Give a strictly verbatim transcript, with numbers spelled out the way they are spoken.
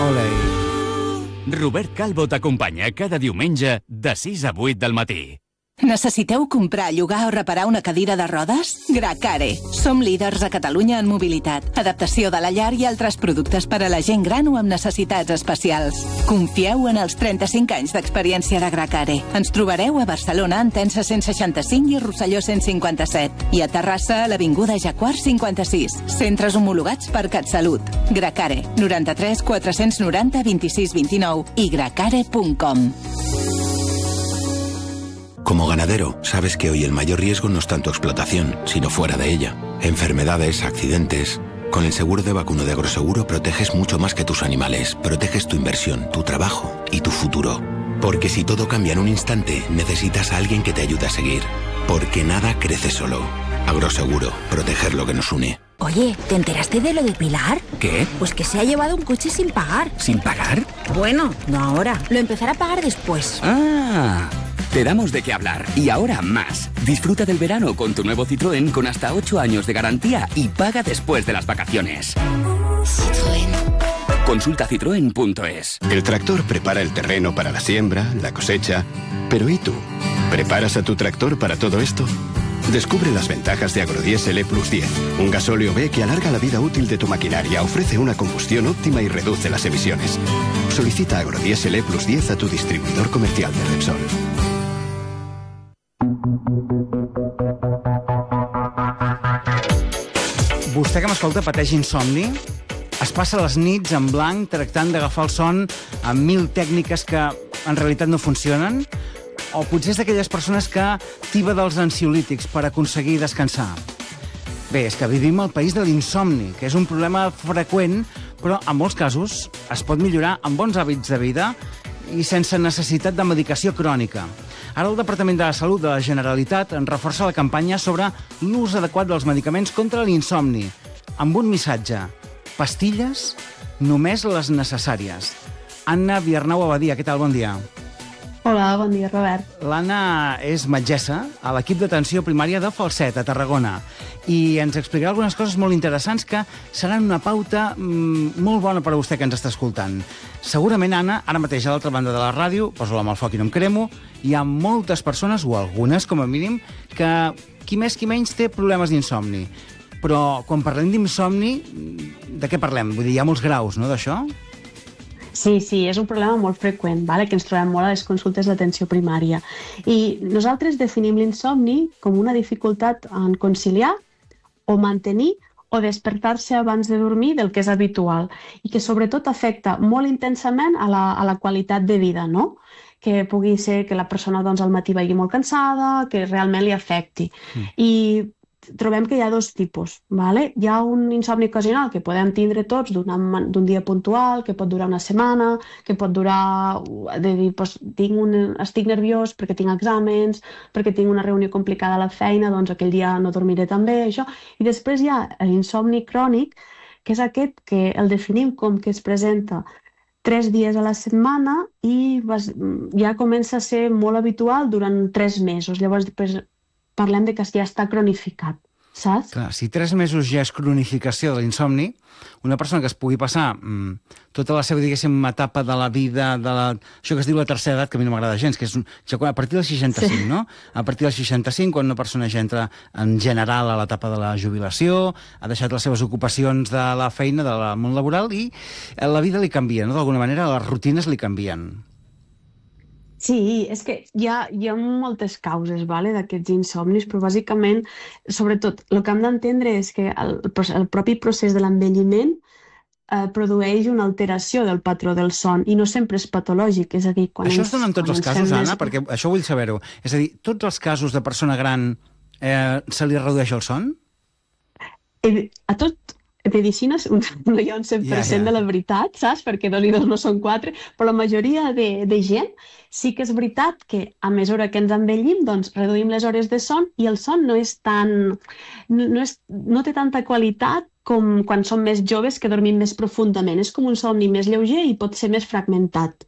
Ole. Robert Calvo t'acompanya cada diumenge de sis a vuit del matí. Necessiteu comprar, llogar o reparar una cadira de rodes? Gracare. Som líders a Catalunya en mobilitat, adaptació de la llar i altres productes per a la gent gran o amb necessitats especials. Confieu en els trenta-cinc anys d'experiència de Gracare. Ens trobareu a Barcelona, Entença cent seixanta-cinc i Rosselló cent cinquanta-set. I a Terrassa, a l'Avinguda Jacquard cinquanta-sis. Centres homologats per CatSalut. Gracare. noranta-tres quatre-cents noranta vint-i-sis vint-i-nou i gracare punt com. Como ganadero, sabes que hoy el mayor riesgo no está en tu explotación, sino fuera de ella. Enfermedades, accidentes... Con el seguro de vacuno de Agroseguro proteges mucho más que tus animales. Proteges tu inversión, tu trabajo y tu futuro. Porque si todo cambia en un instante, necesitas a alguien que te ayude a seguir. Porque nada crece solo. Agroseguro, proteger lo que nos une. Oye, ¿te enteraste de lo de Pilar? ¿Qué? Pues que se ha llevado un coche sin pagar. ¿Sin pagar? Bueno, no ahora. Lo empezará a pagar después. ¡Ah! Te damos de qué hablar. Y ahora más. Disfruta del verano con tu nuevo Citroën con hasta ocho años de garantía y paga después de las vacaciones. Citroën. Consulta citroen punto es. El tractor prepara el terreno para la siembra, la cosecha. Pero ¿y tú? ¿Preparas a tu tractor para todo esto? Descubre las ventajas de Agrodiesel E plus diez, un gasóleo B que alarga la vida útil de tu maquinaria, ofrece una combustión óptima y reduce las emisiones. Solicita Agrodiesel E plus diez a tu distribuidor comercial de Repsol. Vostè que m'escolta pateix insomni? Es passa les nits en blanc tractant d'agafar el son amb mil tècniques que en realitat no funcionen? O potser és d'aquelles persones que tiba dels ansiolítics per aconseguir descansar? Bé, és que vivim al país de l'insomni, que és un problema freqüent, però en molts casos es pot millorar amb bons hàbits de vida i sense necessitat de medicació crònica. Ara el Departament de la Salut de la Generalitat en reforça la campanya sobre l'ús adequat dels medicaments contra l'insomni, amb un missatge: pastilles, només les necessàries. Anna Viarnau Abadia, què tal? Bon dia. Hola, bon dia, Robert. L'Anna és metgessa a l'equip d'atenció primària de Falset, a Tarragona, i ens explicarà algunes coses molt interessants que seran una pauta mmm, molt bona per a vostè que ens està escoltant. Segurament, Anna, ara mateix a l'altra banda de la ràdio, poso-la amb el foc i no em cremo, hi ha moltes persones, o algunes com a mínim, que qui més qui menys té problemes d'insomni. Però quan parlem d'insomni, de què parlem? Vull dir, hi ha molts graus, no, d'això? Sí, sí, és un problema molt freqüent, vale? Que ens trobem molt a les consultes d'atenció primària. I nosaltres definim l'insomni com una dificultat en conciliar o mantenir o despertar-se abans de dormir del que és habitual i que sobretot afecta molt intensament a la, a la qualitat de vida, no? Que pugui ser que la persona doncs, al matí vagi molt cansada, que realment li afecti. Mm. I trobem que hi ha dos tipus. Vale? Hi ha un insomni ocasional que podem tindre tots d'un dia puntual, que pot durar una setmana, que pot durar... de dir, doncs, tinc un, estic nerviós perquè tinc exàmens, perquè tinc una reunió complicada a la feina, doncs aquell dia no dormiré tan bé, això. I després hi ha l'insomni crònic, que és aquest que el definim com que es presenta tres dies a la setmana i ja comença a ser molt habitual durant tres mesos. Llavors, després parlem de que ja està cronificat, saps? Clar, si tres mesos ja és cronificació de l'insomni, una persona que es pugui passar mmm, tota la seva, diguéssim, etapa de la vida, de la, això que es diu la tercera edat, que a mi no m'agrada gens, que és un, a partir dels seixanta-cinc, sí. No? A partir dels seixanta-cinc, quan una persona ja entra en general a l'etapa de la jubilació, ha deixat les seves ocupacions de la feina, del món laboral, i la vida li canvia, no? D'alguna manera, les rutines li canvien. Sí, és que hi ha, hi ha moltes causes, vale, d'aquests insomnis, però bàsicament, sobretot, el que hem d'entendre és que el, el propi procés de l'envelliment eh, produeix una alteració del patró del son i no sempre és patològic, és a dir... Quan això ens, es dona en tots els casos, Anna? Més... Perquè això vull saber-ho. És a dir, tots els casos de persona gran eh, se li redueix el son? A tot... medicina no hi ha un cent per cent yeah, yeah. de la veritat, saps? Perquè dos i dos no són quatre, però la majoria de, de gent sí que és veritat que a mesura que ens envellim, doncs reduïm les hores de son i el son no és tan... no, no, és, no té tanta qualitat com quan som més joves que dormim més profundament. És com un somni més lleuger i pot ser més fragmentat.